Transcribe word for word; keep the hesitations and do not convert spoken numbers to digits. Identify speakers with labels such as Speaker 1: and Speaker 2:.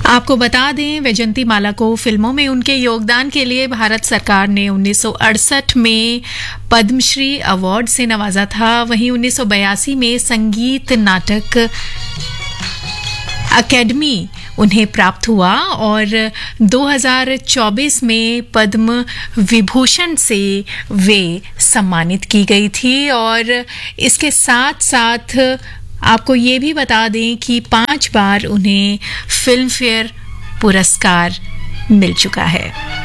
Speaker 1: आपको बता दें, वैजयंती माला को फिल्मों में उनके योगदान के लिए भारत सरकार ने उन्नीस सौ अड़सठ में पद्मश्री अवार्ड से नवाजा था। वहीं उन्नीस सौ बयासी में संगीत नाटक अकेडमी उन्हें प्राप्त हुआ और दो हज़ार चौबीस में पद्म विभूषण से वे सम्मानित की गई थी। और इसके साथ साथ आपको ये भी बता दें कि पांच बार उन्हें फिल्म फेयर पुरस्कार मिल चुका है।